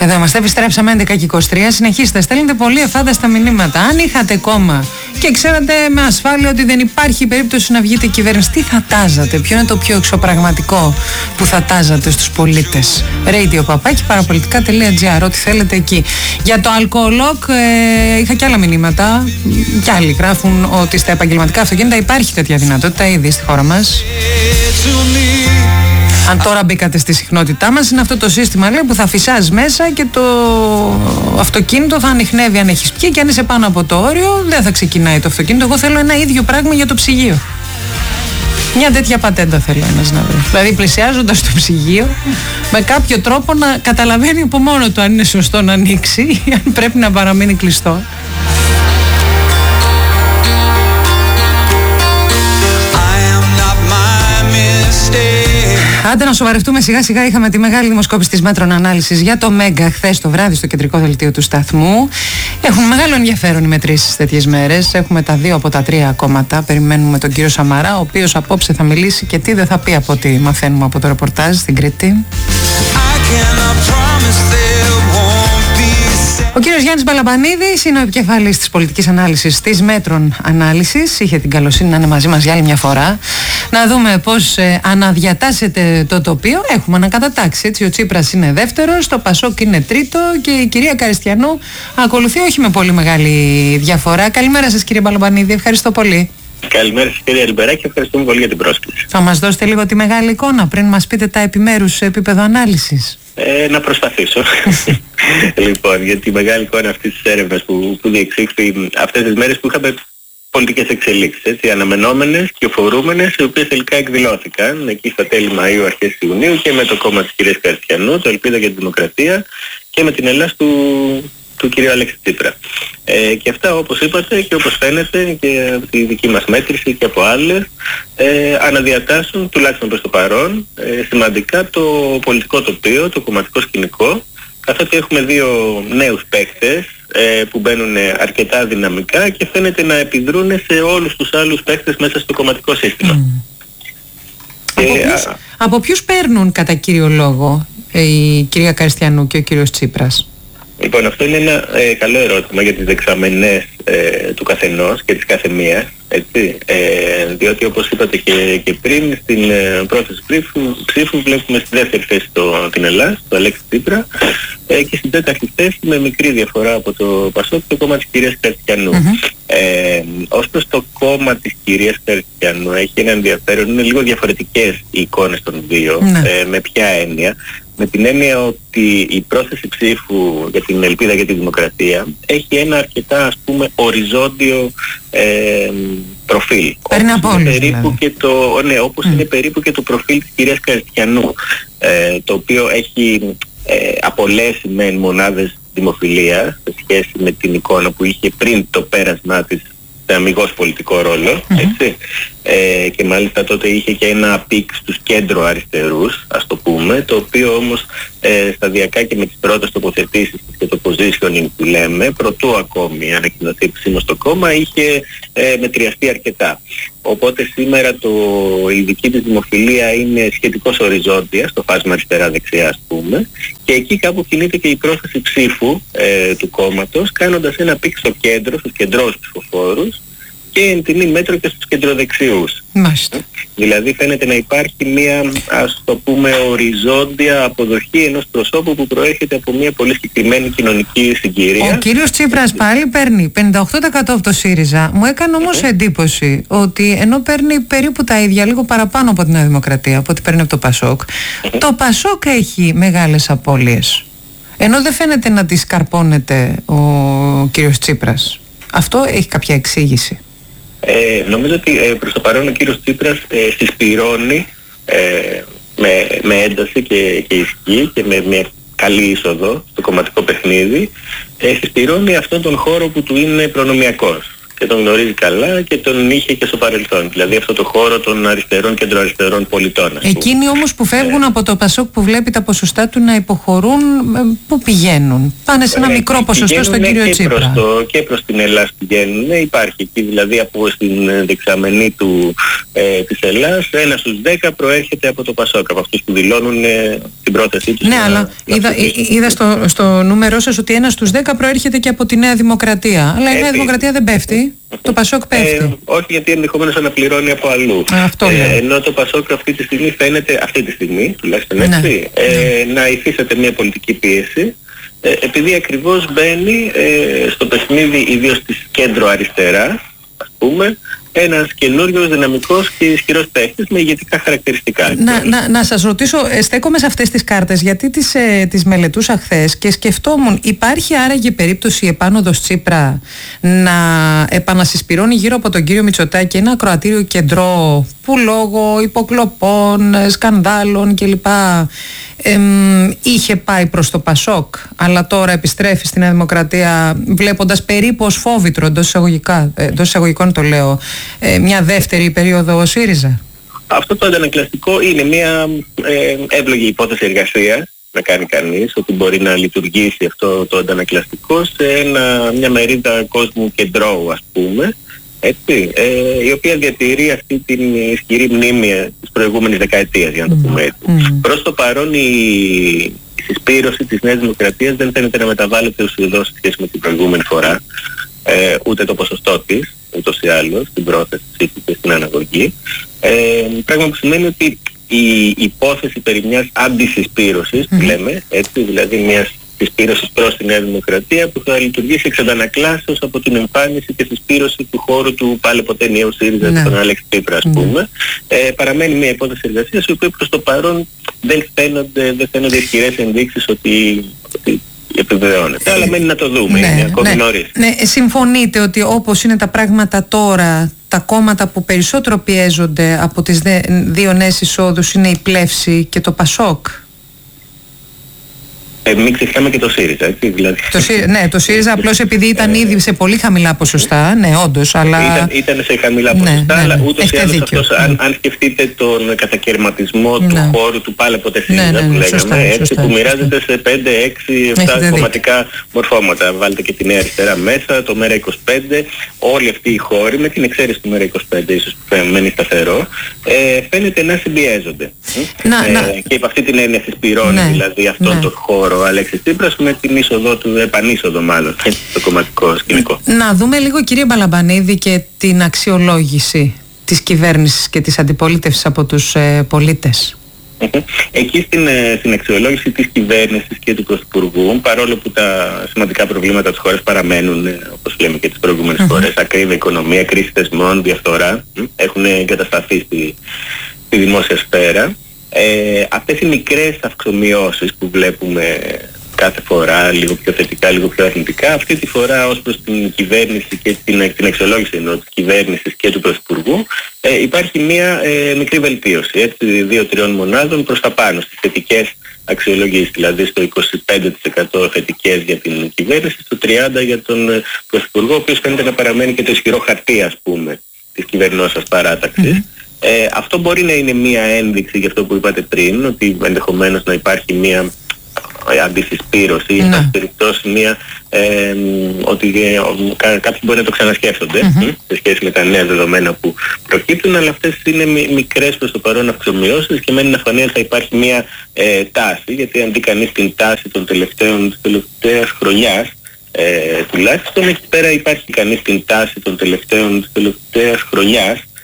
Εδώ είμαστε, επιστρέψαμε 11 και 23. Συνεχίστε, στέλνετε πολύ εφάνταστα μηνύματα. Αν είχατε κόμμα και ξέρατε με ασφάλεια ότι δεν υπάρχει περίπτωση να βγείτε κυβέρνηση, τι θα τάζατε, ποιο είναι το πιο εξωπραγματικό που θα τάζατε στους πολίτες? radio@parapolitica.gr, ό,τι θέλετε εκεί. Για το αλκοολόκ είχα και άλλα μηνύματα. Κι άλλοι γράφουν ότι στα επαγγελματικά αυτοκίνητα υπάρχει τέτοια δυνατότητα ήδη στη χώρα μας. Αν τώρα μπήκατε στη συχνότητά μας, είναι αυτό το σύστημα, λέει, που θα φυσάς μέσα και το αυτοκίνητο θα ανιχνεύει αν έχεις πιει, και αν είσαι πάνω από το όριο δεν θα ξεκινάει το αυτοκίνητο. Εγώ θέλω ένα ίδιο πράγμα για το ψυγείο. Μια τέτοια πατέντα θέλω ένας να βρει. Δηλαδή πλησιάζοντας το ψυγείο, με κάποιο τρόπο να καταλαβαίνει από μόνο του αν είναι σωστό να ανοίξει ή αν πρέπει να παραμείνει κλειστό. Άντε να σοβαρευτούμε σιγά σιγά. Είχαμε τη μεγάλη δημοσκόπηση της Μέτρων Ανάλυσης για το Μέγκα χθες το βράδυ στο κεντρικό δελτίο του σταθμού. Έχουν μεγάλο ενδιαφέρον οι μετρήσεις τέτοιες μέρες. Έχουμε τα 2 από τα 3 κόμματα. Περιμένουμε τον κύριο Σαμαρά, ο οποίος απόψε θα μιλήσει και τι δεν θα πει από ό,τι μαθαίνουμε από το ρεπορτάζ στην Κρήτη. Ο κύριος Γιάννης Μπαλαμπανίδης είναι ο επικεφαλής της πολιτικής ανάλυσης της Μέτρων Ανάλυσης. Είχε την καλοσύνη να είναι μαζί μας για άλλη μια φορά. Να δούμε πώς αναδιατάσσεται το τοπίο. Έχουμε ανακατατάξει, έτσι. Ο Τσίπρας είναι δεύτερος, το Πασόκ είναι τρίτο και η κυρία Καριστιανού ακολουθεί, όχι με πολύ μεγάλη διαφορά. Καλημέρα σας, κύριε Μπαλαμπανίδη, ευχαριστώ πολύ. Καλημέρα σας, κύριε Αλμπεράκη, ευχαριστούμε πολύ για την πρόσκληση. Θα μας δώσετε λίγο τη μεγάλη εικόνα πριν μας πείτε τα επιμέρους σε επίπεδο ανάλυσης? Να προσπαθήσω. Λοιπόν, για τη μεγάλη εικόνα αυτής της έρευνας που διεξήχθη αυτές τις μέρες που είχαμε πολιτικές εξελίξεις, έτσι, αναμενόμενες και οφορούμενες, οι οποίες τελικά εκδηλώθηκαν εκεί στα τέλη Μαΐου, αρχές Ιουνίου, και με το κόμμα της κυρίας Καριστιανού, το Ελπίδα για τη Δημοκρατία, και με την Ελλάς του κυρίου Αλέξη Τσίπρα. Και αυτά, όπως είπατε και όπως φαίνεται και από τη δική μας μέτρηση και από άλλες, αναδιατάσσουν, τουλάχιστον προς το παρόν, σημαντικά το πολιτικό τοπίο, το κομματικό σκηνικό, καθότι έχουμε 2 νέους παίκτες που μπαίνουν αρκετά δυναμικά και φαίνεται να επιδρούν σε όλους τους άλλους παίκτες μέσα στο κομματικό σύστημα. Από ποιους παίρνουν κατά κύριο λόγο η κυρία Καριστιανού και ο κύριος Τσίπρας? Λοιπόν, αυτό είναι ένα καλό ερώτημα για τις δεξαμενές του καθενός και της καθεμίας, έτσι, διότι όπως είπατε και πριν, στην πρόθεση ψήφου βλέπουμε στη δεύτερη θέση την Ελλάς, το Αλέξη Τσίπρα, και στην τέταρτη θέση, με μικρή διαφορά από το Πασόκ, το κόμμα της κυρίας Καριστιανού. Ως προς το κόμμα της κυρίας Καριστιανού έχει ένα ενδιαφέρον, είναι λίγο διαφορετικές οι εικόνες των δύο. Με ποια έννοια? Με την έννοια ότι η πρόθεση ψήφου για την Ελπίδα για τη Δημοκρατία έχει ένα αρκετά, ας πούμε, οριζόντιο προφίλ. Παίρνει από όλους, όπως είναι περίπου και το προφίλ της κυρίας Καριστιανού, το οποίο έχει απολέσει μεν μονάδες δημοφιλίας σε σχέση με την εικόνα που είχε πριν το πέρασμά της σε αμιγώς πολιτικό ρόλο, έτσι. Και μάλιστα τότε είχε και ένα πικ στους κέντρο αριστερούς, ας το πούμε, το οποίο όμως σταδιακά και με τις πρώτες τοποθετήσεις και το positioning που λέμε, προτού ακόμη ανακοινωθεί επισήμως στο κόμμα, είχε μετριαστεί αρκετά. Οπότε σήμερα η δική της δημοφιλία είναι σχετικώς οριζόντια, στο φάσμα αριστερά-δεξιά, ας πούμε, και εκεί κάπου κινείται και η πρόθεση ψήφου του κόμματος, κάνοντας ένα πικ στο κέντρο, στους κεντρώους ψηφοφόρους, και εν τιμή μέτρο και στους κεντροδεξιούς. Δηλαδή φαίνεται να υπάρχει μια, ας το πούμε, οριζόντια αποδοχή ενός προσώπου που προέρχεται από μια πολύ συγκεκριμένη κοινωνική συγκυρία. Ο κύριος Τσίπρας πάλι παίρνει 58% από το ΣΥΡΙΖΑ. Μου έκανε όμως εντύπωση ότι ενώ παίρνει περίπου τα ίδια, λίγο παραπάνω από την Νέα Δημοκρατία, από ό,τι παίρνει από το Πασόκ, το Πασόκ έχει μεγάλες απώλειες. Ενώ δεν φαίνεται να τις καρπώνεται ο κύριος Τσίπρας. Αυτό έχει κάποια εξήγηση? Νομίζω ότι προς το παρόν ο κύριος Τσίπρας συσπυρώνει με ένταση και ισχύ και με μια καλή είσοδο στο κομματικό παιχνίδι, συσπυρώνει αυτόν τον χώρο που του είναι προνομιακός. και τον γνωρίζει καλά και τον είχε και στο παρελθόν. Δηλαδή αυτό το χώρο των αριστερών, κεντροαριστερών πολιτών. Εκείνοι όμως που φεύγουν από το Πασόκ, που βλέπει τα ποσοστά του να υποχωρούν, πού πηγαίνουν? Πάνε σε ένα μικρό ποσοστό στον κύριο Τσίπρα. Και προς την Ελλάδα πηγαίνουν. Υπάρχει εκεί δηλαδή από στην δεξαμενή της Ελλάδας, 1 στους 10 προέρχεται από το Πασόκ, από αυτούς που δηλώνουν την πρότασή τους. Ναι, αλλά είδα στο νούμερό σας ότι 1 στους 10 προέρχεται και από τη Νέα Δημοκρατία. Αλλά η Νέα Δημοκρατία δεν πέφτει. Το Πασόκ πέφτει. Όχι, γιατί ενδεχομένως αναπληρώνει από αλλού. Ενώ το Πασόκ αυτή τη στιγμή φαίνεται, τουλάχιστον έτσι, να υφίσταται μια πολιτική πίεση, επειδή ακριβώς μπαίνει στο παιχνίδι, ιδίως της κέντρο αριστερά, ας πούμε, ένας καινούριος, δυναμικός και ισχυρός παίκτης με ηγετικά χαρακτηριστικά. Να σας ρωτήσω, στέκομαι σε αυτές τις κάρτες, γιατί τις μελετούσα χθες και σκεφτόμουν, υπάρχει άραγε περίπτωση η επάνωδος Τσίπρα να επανασυσπυρώνει γύρω από τον κύριο Μητσοτάκη ένα ακροατήριο κεντρό που λόγω υποκλοπών, σκανδάλων κλπ. Είχε πάει προς το Πασόκ, αλλά τώρα επιστρέφει στην Νέα Δημοκρατία, βλέποντας περίπου ως φόβητρο, εντός εισαγωγικών το λέω, μια δεύτερη περίοδο ο ΣΥΡΙΖΑ? Αυτό το αντανακλαστικό είναι μια εύλογη υπόθεση εργασίας να κάνει κανείς, ότι μπορεί να λειτουργήσει αυτό το αντανακλαστικό σε μια μερίδα κόσμου κεντρώου, ας πούμε, έτσι, η οποία διατηρεί αυτή την ισχυρή μνήμη της προηγούμενης δεκαετίας, για να το πούμε έτσι. Προς το παρόν η συσπήρωση της Νέας Δημοκρατίας δεν φαίνεται να μεταβάλλεται ουσιοδός σε σχέση με την προηγούμενη φορά, ούτε το ποσοστό της, ούτως ή άλλως, στην πρόθεση και στην αναγωγή. Πράγμα που σημαίνει ότι η υπόθεση περί μιας αντισυσπήρωσης, λέμε, έτσι, δηλαδή μιας συσπήρωσης προς τη Νέα Δημοκρατία, που θα λειτουργήσει εξ αντανακλάσεως από την εμφάνιση και συσπήρωση του χώρου του πάλι ποτέ νέου ΣΥΡΙΖΑ, τον Άλεξ Τσίπρα, ας πούμε, παραμένει μια υπόθεση εργασίας, η οποία προς το παρόν δεν φαίνονται ισχυρές ενδείξεις ότι επιβεβαιώνεται. Αλλά μένει να το δούμε, είναι ακόμη νωρίς. Συμφωνείτε ότι όπως είναι τα πράγματα τώρα, τα κόμματα που περισσότερο πιέζονται από τις δύο νέες εισόδους είναι η Πλεύση και το Πασόκ? Μην ξεχνάμε και το ΣΥΡΙΖΑ, έτσι, δηλαδή. Το ΣΥΡΙΖΑ απλώς επειδή ήταν ήδη σε πολύ χαμηλά ποσοστά, ναι, όντως, αλλά... Ήταν σε χαμηλά ποσοστά, αλλά ούτως ή άλλως αυτός, αν σκεφτείτε τον κατακαιρματισμό του χώρου του πάλι ποτέ ΣΥΡΙΖΑ, που λέγαμε, έτσι, που μοιράζεται σε 5, 6, 7 κομματικά μορφώματα. Βάλτε και τη Νέα Αριστερά μέσα, το ΜΕΡΑ25, όλοι αυτοί οι χώροι, με την εξαίρεση του ΜΕΡΑ25, ίσως που μένει σταθερό, φαίνεται να συμπιέζονται. Και από αυτή την έννοια συσπυρώνει δηλαδή αυτόν τον χώρο ο Αλέξης Τσίπρας με την είσοδό του, επανείσοδο μάλλον, στο κομματικό σκηνικό. Να δούμε λίγο, κύριε Μπαλαμπανίδη, και την αξιολόγηση της κυβέρνησης και της αντιπολίτευσης από τους πολίτες. Εκεί στην αξιολόγηση της κυβέρνησης και του Πρωθυπουργού, παρόλο που τα σημαντικά προβλήματα της χώρας παραμένουν, όπως λέμε και τις προηγούμενες φορές, ακρίβεια οικονομία, κρίση θεσμών, διαφθορά, έχουν εγκατασταθεί στη δημόσια σφαίρα. Αυτές οι μικρές αυξομοιώσεις που βλέπουμε κάθε φορά, λίγο πιο θετικά, λίγο πιο αρνητικά, αυτή τη φορά ως προς την κυβέρνηση και την αξιολόγηση της κυβέρνησης και του Πρωθυπουργού, υπάρχει μια μικρή βελτίωση, έτσι, 2-3 μονάδων προς τα πάνω στις θετικές αξιολογήσεις, δηλαδή στο 25% θετικές για την κυβέρνηση, στο 30% για τον Πρωθυπουργό, ο οποίος φαίνεται να παραμένει και το ισχυρό χαρτί, ας πούμε, της κυβερνώσας παράταξης. Αυτό μπορεί να είναι μία ένδειξη για αυτό που είπατε πριν, ότι ενδεχομένως να υπάρχει μία αντισυσπήρωση ή να περιπτώσει μία ότι κάποιοι μπορεί να το ξανασκέφτονται σε σχέση με τα νέα δεδομένα που προκύπτουν, αλλά αυτές είναι μικρές προς το παρόν αυξομοιώσεις και μένει να φανεί ότι θα υπάρχει μία τάση, γιατί αν δει κανείς την τάση των τελευταίας χρονιάς, τουλάχιστον εκεί πέρα υπάρχει κανείς την τάση των τελευταίας χρονιάς,